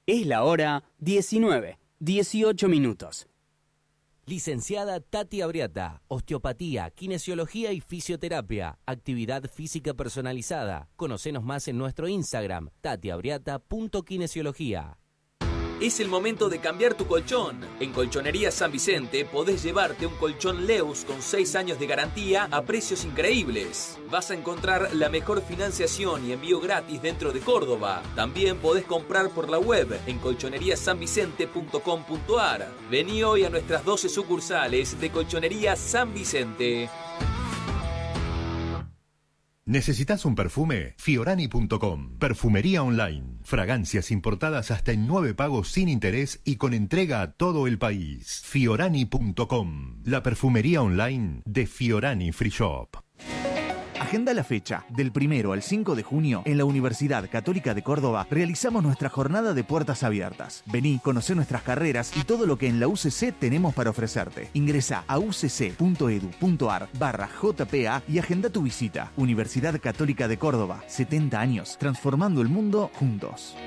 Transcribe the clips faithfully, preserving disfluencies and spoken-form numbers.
Es la hora diecinueve, dieciocho minutos. Licenciada Tati Abriata, osteopatía, kinesiología y fisioterapia, actividad física personalizada. Conocenos más en nuestro Instagram, tati abriata punto kinesiología. Es el momento de cambiar tu colchón. En Colchonería San Vicente podés llevarte un colchón Leus con seis años de garantía a precios increíbles. Vas a encontrar la mejor financiación y envío gratis dentro de Córdoba. También podés comprar por la web en colchonería san vicente punto com punto a r. Vení hoy a nuestras doce sucursales de Colchonería San Vicente. ¿Necesitas un perfume? Fiorani punto com. Perfumería online. Fragancias importadas hasta en nueve pagos sin interés y con entrega a todo el país. Fiorani punto com. La perfumería online de Fiorani Free Shop. Agenda la fecha. Del primero al cinco de junio, en la Universidad Católica de Córdoba, realizamos nuestra jornada de puertas abiertas. Vení, conocé nuestras carreras y todo lo que en la U C C tenemos para ofrecerte. Ingresá a ucc.edu.ar barra JPA y agenda tu visita. Universidad Católica de Córdoba, setenta años, transformando el mundo juntos.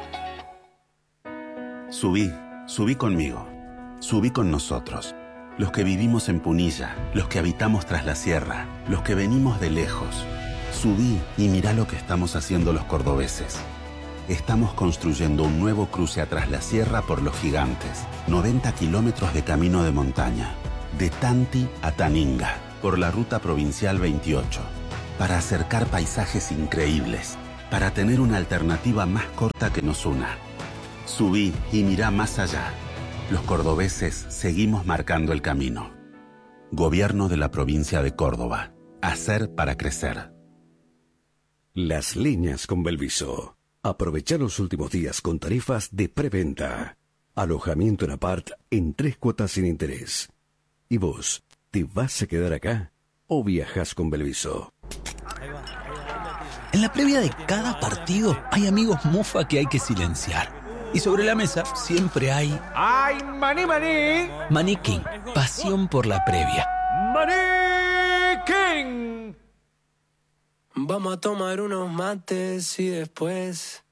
Subí, subí conmigo, subí con nosotros. Los que vivimos en Punilla, los que habitamos tras la sierra, los que venimos de lejos. Subí y mirá lo que estamos haciendo los cordobeses. Estamos construyendo un nuevo cruce a Tras la Sierra por Los Gigantes. noventa kilómetros de camino de montaña. De Tanti a Taninga, por la ruta provincial veintiocho. Para acercar paisajes increíbles. Para tener una alternativa más corta que nos una. Subí y mirá más allá. Los cordobeses seguimos marcando el camino. Gobierno de la provincia de Córdoba. Hacer para crecer. Las Leñas con Belviso. Aprovecha los últimos días con tarifas de preventa. Alojamiento en apart en tres cuotas sin interés. ¿Y vos, te vas a quedar acá o viajas con Belviso? En la previa de cada partido hay amigos mufa que hay que silenciar. Y sobre la mesa siempre hay... ¡Ay, maní, maní! Maní King, pasión por la previa. ¡Maní King! Vamos a tomar unos mates y después